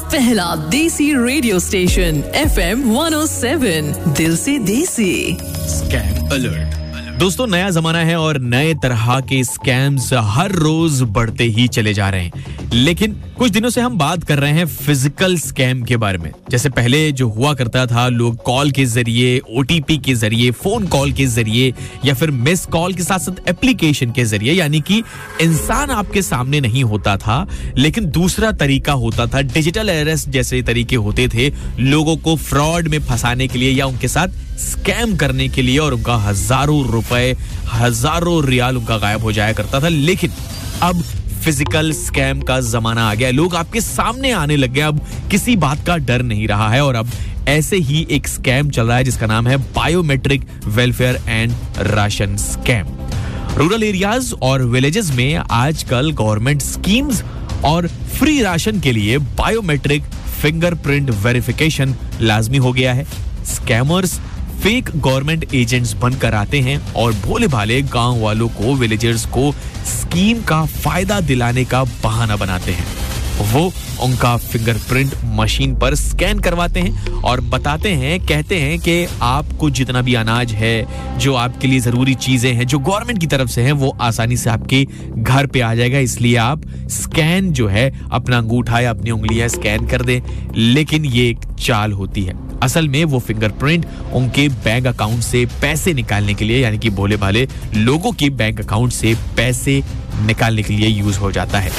पहला देसी radio station FM 107 दिल से देसी। Scam alert. दोस्तों, नया जमाना है और नए तरह के स्कैम्स हर रोज बढ़ते ही चले जा रहे हैं। लेकिन कुछ दिनों से हम बात कर रहे हैं फिजिकल स्कैम के बारे में। जैसे पहले जो हुआ करता था, लोग कॉल के जरिए, OTP के जरिए, फोन कॉल के जरिए या फिर मिस कॉल के साथ साथ एप्लीकेशन के जरिए, यानी कि इंसान आपके सामने नहीं होता था लेकिन दूसरा तरीका होता था। डिजिटल अरेस्ट जैसे तरीके होते थे लोगों को फ्रॉड में फंसाने के लिए या उनके साथ स्कैम करने के लिए, और उनका हजारों रुपए, हजारों रियाल उनका गायब हो जाया करता था। लेकिन अब फिजिकल स्कैम का जमाना आ गया है। लोग आपके सामने आने लग गए। अब किसी बात का डर नहीं रहा है। और अब ऐसे ही एक स्कैम चल रहा है जिसका नाम है biometric welfare and ration scam. Rural areas और विलेजेस में आजकल गवर्नमेंट स्कीम्स और फ्री राशन के लिए बायोमेट्रिक फिंगरप्रिंट वेरिफिकेशन लाजमी हो गया है। स्कैमर्स फेक गवर्नमेंट एजेंट्स बनकर आते हैं और भोले भाले गांव वालों को, विलेजर्स को स्कीम का फायदा दिलाने का बहाना बनाते हैं। वो उनका फिंगरप्रिंट मशीन पर स्कैन करवाते हैं और बताते हैं, कहते हैं कि आपको जितना भी अनाज है, जो आपके लिए जरूरी चीजें हैं जो गवर्नमेंट की तरफ से हैं, वो आसानी से आपके घर पे आ जाएगा। इसलिए आप स्कैन जो है, अपना अंगूठा या अपनी उंगलियां स्कैन कर दें। लेकिन ये एक चाल होती है। असल में वो फिंगरप्रिंट उनके बैंक अकाउंट से पैसे निकालने के लिए, यानी कि भोले भाले लोगों के बैंक अकाउंट से पैसे निकालने के लिए यूज हो जाता है।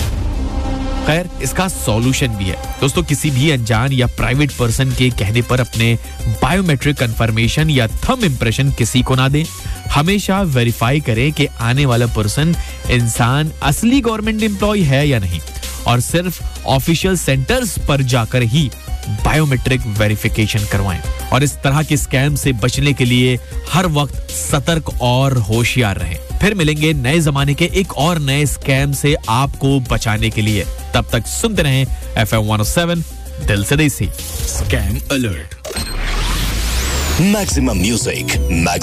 खैर, इसका सॉल्यूशन भी है। दोस्तों, किसी भी अनजान या प्राइवेट पर्सन के कहने पर अपने बायोमेट्रिक कंफर्मेशन या थंब इंप्रेशन किसी को ना दें। हमेशा वेरीफाई करें कि आने वाला पर्सन इंसान असली गवर्नमेंट एम्प्लॉय है या नहीं, और सिर्फ ऑफिशियल सेंटर्स पर जाकर ही बायोमेट्रिक वेरिफिकेशन करवाएं। और इस तरह के स्कैम से बचने के लिए हर वक्त सतर्क और होशियार रहें। फिर मिलेंगे नए जमाने के एक और नए स्कैम से आपको बचाने के लिए। तब तक सुनते रहें FM 107 दिल से देसी। Scam alert. Maximum music,